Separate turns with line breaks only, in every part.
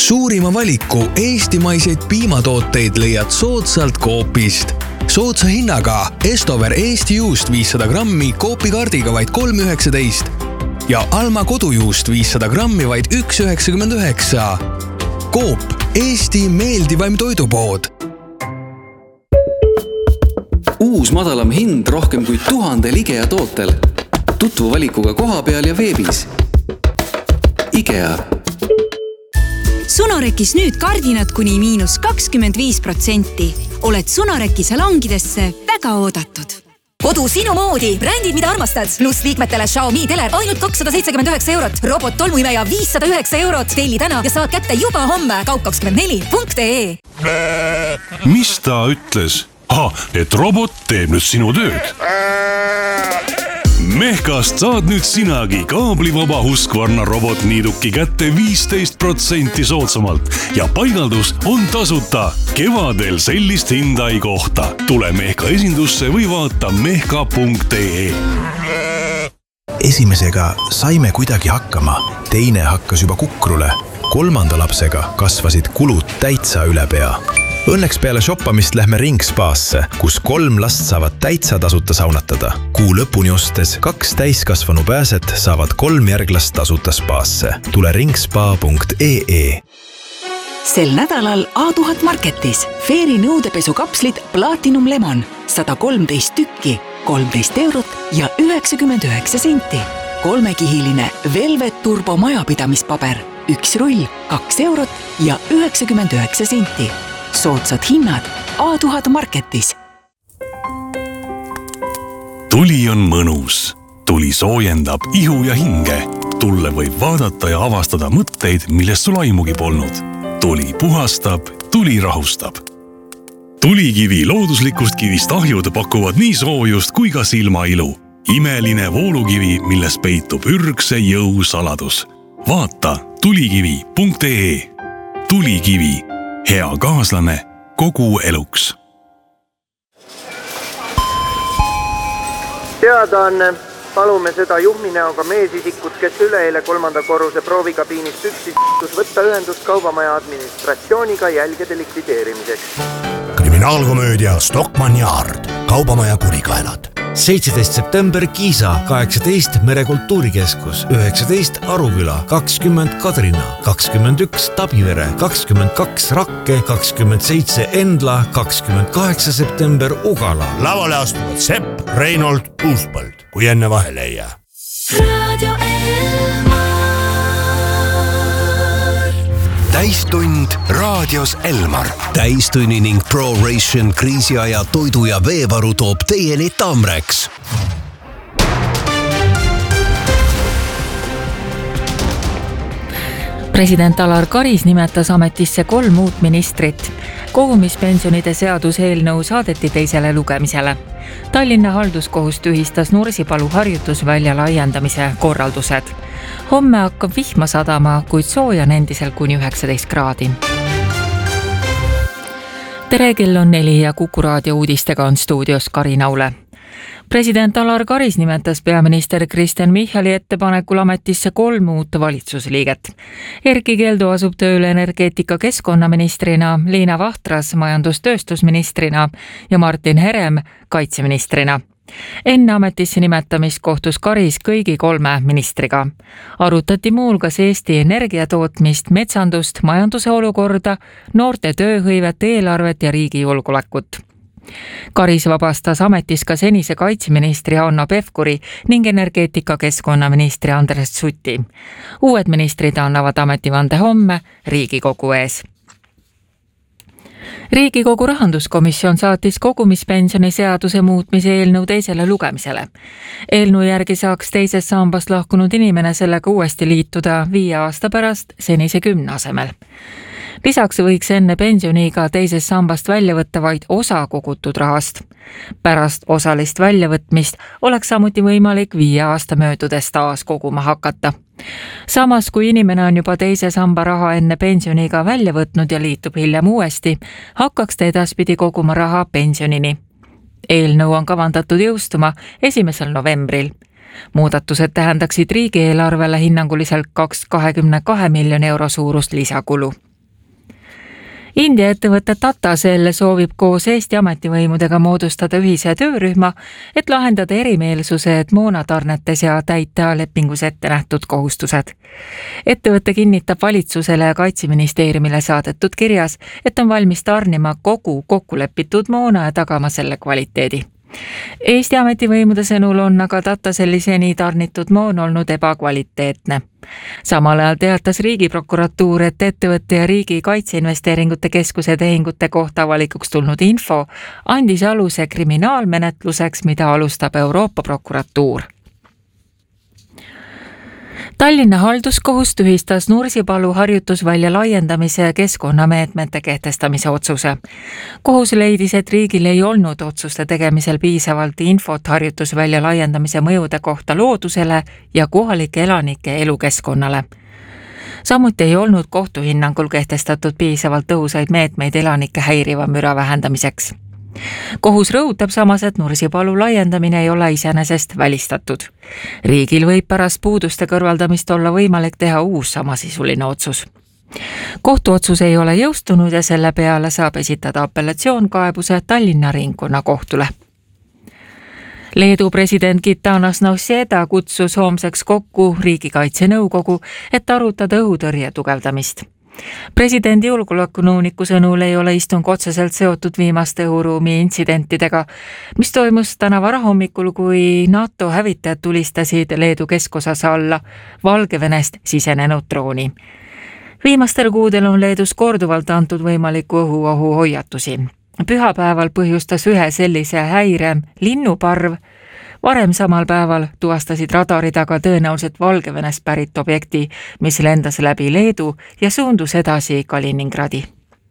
Suurima valiku eestimaiseid piimatooteid leiad soodsalt Coopist. Soodsa hinnaga Estover Eesti juust 500 grammi Coopi-kaardiga vaid 3,19 ja Alma kodujuust 500 grammi vaid 1,99. Coop, Eesti meeldivaim toidupood.
Uus madalam hind rohkem kui 1000 IKEA tootel. Tutvu valikuga koha peal ja veebis. IKEA.
Sonorekis nüüd kardinad kuni -25%. Oled Sonoreki salongidesse väga oodatud.
Kodu sinu moodi. Brändid, mida armastad. Plus liikmetele Xiaomi teler ainult 279 eurot. Robot tolmuimeja 509 eurot. Telli täna ja saad kätte juba homme. Kaup24.ee.
Mis ta ütles? Et robot teeb nüüd sinu tööd. Mehkast saad nüüd sinagi kaablivaba Husqvarna robotniiduki kätte 15% soodsamalt ja paigaldus on tasuta. Kevadel sellist hinda ei kohta. Tule Mehka esindusse või vaata mehka.ee.
Esimesega saime kuidagi hakkama, teine hakkas juba kukrule. 3. lapsega kasvasid kulud täitsa üle pea. Õnneks peale shoppamist lähme Ringspaasse, kus 3 last saavad täitsa tasuta saunatada. Kuu lõpuni ostes 2 täiskasvanu pääset saavad 3 järglast tasuta spaasse. Tule ringspa.ee.
Sel nädalal A1000 Marketis Fairy nõudepesukapslid Platinum Lemon 113 tükki, 13 eurot ja 99 senti. 3-kihiline Velvet Turbo majapidamispaber, 1 rull, 2 eurot ja 99 senti. Soodsad hinnad A1000 Marketis.
Tuli on mõnus. Tuli soojendab ihu ja hinge. Tulle võib vaadata ja avastada mõtteid, millest sul aimugi polnud. Tuli puhastab, tuli rahustab. Tulikivi looduslikust kivist ahjud pakuvad nii soojust kui ka silmailu. Imeline voolukivi, milles peitub ürgse jõu saladus. Vaata tulikivi.ee. Tulikivi. Hea kaaslane kogu eluks.
Teadaanne. Palume seda juhminäoga meesisikut, kes üleeile 3. korruse proovikabiinist üksis võtta ühendust kaubamaja administratsiooniga jälgede likvideerimiseks.
Kriminaalkomöödia Stockmann Yard. Kaubamaja kurikaelad.
17. september Kiisa, 18 Merekultuurikeskus, 19 Aruküla, 20 Kadrina, 21 Tabivere, 22 Rakke, 27 Endla, 28 september Ugala.
Lavale astuvad Sepp, Reinold, Uuspõld, kui enne vahele ei jää.
Radio Elmar. Täistund raadios Elmar. Täistunni ning ProRation kriisiaja toidu ja veevaru toob teieni Tamreks.
President Alar Karis nimetas ametisse 3 uut ministrit. Kogumispensionide seaduseelnõu saadeti teisele lugemisele. Tallinna halduskohus tühistas Nursipalu harjutusvälja laiendamise korraldused. Homme hakkab vihma sadama, kuid sooja on endisel kuni 19 kraadi. Tere, kell on 4 ja Kuku raadio uudistega on stuudios Karin Aule. President Alar Karis nimetas peaminister Kristen Michali ettepanekul ametisse 3 uut valitsusliiget. Erki Keldo asub tööle energeetika keskkonnaministrina, Liina Vahtras majandustööstusministrina ja Martin Herem kaitseministrina. Enne ametisse nimetamist kohtus Karis kõigi 3 ministriga. Arutati muulgas Eesti energiatootmist, metsandust, majanduse olukorda, noorte tööhõivet, eelarvet ja riigi julgeolekut. Karis vabastas ametis ka senise kaitseministri Hanno Pevkuri ning energeetika keskkonnaministri Andres Suti. Uued ministrid annavad ametivande homme Riigikogu ees. Riigikogu rahanduskomisjon saatis kogumispensioni seaduse muutmise eelnõu teisele lugemisele. Eelnõu järgi saaks teisest sambast lahkunud inimene sellega uuesti liituda 5 aasta pärast senise 10 asemel. Lisaks võiks enne pensioniiga teisest sambast välja võtta vaid osa kogutud rahast. Pärast osalist väljavõtmist oleks samuti võimalik 5 aasta möödudes taas koguma hakata. Samas, kui inimene on juba teise samba raha enne pensioniiga välja võtnud ja liitub hiljem uuesti, hakkaks ta edaspidi koguma raha pensionini. Eelnõu on kavandatud jõustuma 1. novembril. Muudatused tähendaksid riigieelarvele hinnanguliselt 22 miljoni euro suurust lisakulu. India ettevõtte Tata Cell soovib koos Eesti ametivõimudega moodustada ühise töörühma, et lahendada erimeelsused moonatarnetes ja täita lepingus ette nähtud kohustused. Ettevõte kinnitab valitsusele ja Kaitseministeeriumile saadetud kirjas, et on valmis tarnima kogu kokkulepitud moona ja tagama selle kvaliteedi. Eesti ametivõimude sõnul on aga Tata Celli seni tarnitud moon olnud ebakvaliteetne. Samal ajal teatas Riigiprokuratuur, et ettevõtte ja Riigi Kaitseinvesteeringute Keskuse tehingute kohta avalikuks tulnud info andis aluse kriminaalmenetluseks, mida alustab Euroopa prokuratuur. Tallinna halduskohus tühistas Nursipalu harjutusvälja laiendamise ja keskkonnameetmete kehtestamise otsuse. Kohus leidis, et riigil ei olnud otsuste tegemisel piisavalt infot harjutusvälja laiendamise mõjude kohta loodusele ja kohalike elanike elukeskkonnale. Samuti ei olnud kohtuhinnangul kehtestatud piisavalt tõhusaid meetmeid elanike häiriva müra vähendamiseks. Kohus rõhutab samas, et Nursipalu laiendamine ei ole iseenesest välistatud. Riigil võib pärast puuduste kõrvaldamist olla võimalik teha uus samasisuline otsus. Kohtuotsus ei ole jõustunud ja selle peale saab esitada apellatsioonkaebuse Tallinna ringkonnakohtule. Leedu president Gitanas Nausėda kutsus homseks kokku Riigikaitsenõukogu, et arutada õhutõrje tugevdamist. Presidendi julgeolekunõuniku sõnul ei ole istung otseselt seotud viimaste õhuruumi intsidentidega, mis toimus täna varahommikul, kui NATO hävitajad tulistasid Leedu keskosas alla Valgevenest sisenenud drooni. Viimastel kuudel on Leedus korduvalt antud võimaliku õhuohu hoiatusi. Pühapäeval põhjustas ühe sellise häire linnuparv. Varem samal päeval tuvastasid radari taga tõenäoliselt Valgevenest pärit objekti, mis lendas läbi Leedu ja suundus edasi Kaliningradi.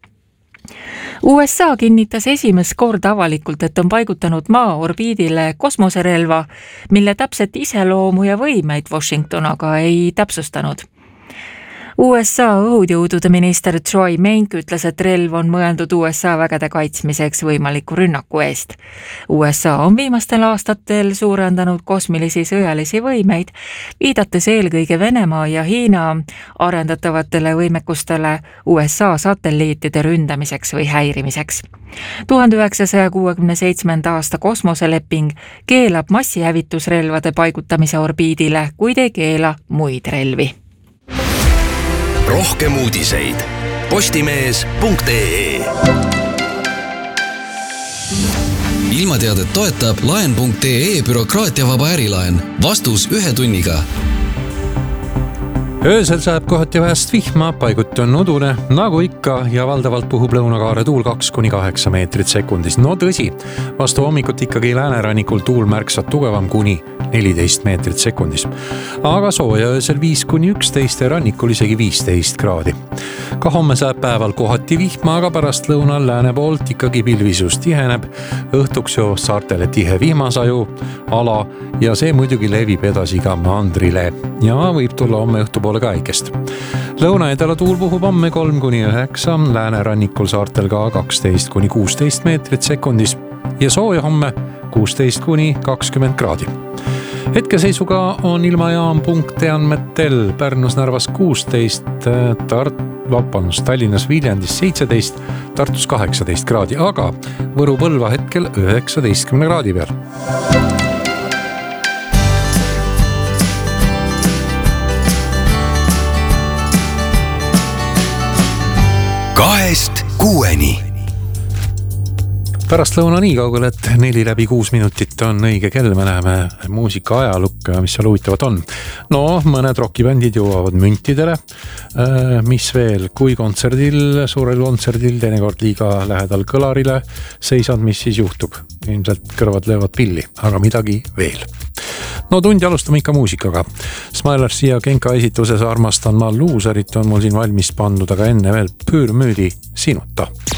USA kinnitas esimest korda avalikult, et on paigutanud maa orbiidile kosmoserelva, mille täpset iseloomu ja võimeid Washington aga ei täpsustanud. USA õhujõudude minister Troy Meink ütles, et relv on mõeldud USA vägede kaitsmiseks võimaliku rünnaku eest. USA on viimastel aastatel suurendanud kosmilisi sõjalisi võimeid, viidates eelkõige Venemaa ja Hiina arendatavatele võimekustele USA satelliitide ründamiseks või häirimiseks. 1967. aasta kosmoseleping keelab massihävitusrelvade paigutamise orbiidile, kuid ei keela muid relvi.
Rohkem uudiseid postimees.ee.
Ilmateadet toetab laen.ee bürokraatiavaba ärilaen. Vastus 1 tunniga.
Öösel saab kohati vähest vihma, paiguti on udune, nagu ikka, ja valdavalt puhub lõunakaare tuul 2–8 meetrit sekundis. No tõsi, vastu hommikut ikkagi läänerannikul tuul märksa tugevam kuni 14 meetrit sekundis. Aga sooja öösel 5–11 ja rannikul isegi 15 kraadi. Ka homme saab päeval kohati vihma, aga pärast lõunal lääne poolt ikkagi pilvisus tiheneb. Õhtuks jo saartele tihe vihmasaju ala ja see muidugi levib edasi ka mandrile ja võib tulla homme õhtupoole ka äikest. Lõuna-edala tuul puhub homme 3–9, läänerannikul saartel ka 12–16 meetrit sekundis ja sooja homme 16–20 kraadi. Hetkeseisuga on ilmajaam.ee andmetel Pärnus, Narvas 16, Tallinnas, Viljandis 17, Tartus 18 kraadi, aga Võru Põlva hetkel 19 kraadi peal.
Kahest 6.
Pärast lõuna nii kaugel, et 4:06 on õige kell, me läheme muusika ajalukka, mis seal huvitavat on. No, mõned rockibändid jõuavad müntidele, mis veel, kui kontserdil, suurel kontserdil, teinekord liiga lähedal kõlarile seisad, mis siis juhtub. Ilmselt kõrvad löövad pilli, aga midagi veel. No tundi alustame ikka muusikaga. Smilersi ja Genka esituses Armastan ma luuserit on mul siin valmis pandud, aga enne veel Püürmüüdi Sinuta.